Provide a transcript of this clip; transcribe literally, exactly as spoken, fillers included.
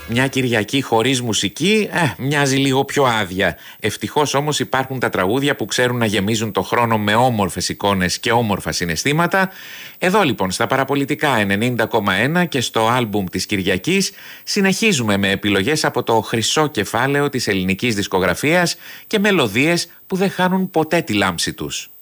Μια Κυριακή χωρίς μουσική, ε, μοιάζει λίγο πιο άδεια. Ευτυχώς όμως υπάρχουν τα τραγούδια που ξέρουν να γεμίζουν το χρόνο με όμορφες εικόνες και όμορφα συναισθήματα. Εδώ λοιπόν στα Παραπολιτικά ενενήντα κόμμα ένα και στο άλμπουμ της Κυριακής συνεχίζουμε με επιλογές από το χρυσό κεφάλαιο της ελληνικής δισκογραφίας και μελωδίες που δεν χάνουν ποτέ τη λάμψη τους.